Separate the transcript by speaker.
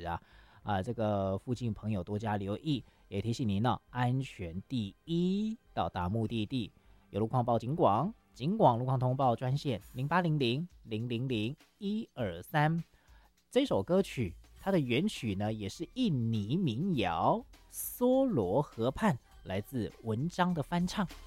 Speaker 1: 这个附近朋友多加留意，也提醒您呢，安全第一，到达目的地。有路况报警广路况通报专线0800-000-123。这首歌曲它的原曲呢，也是印尼民谣《梭罗河畔》，来自文章的翻唱。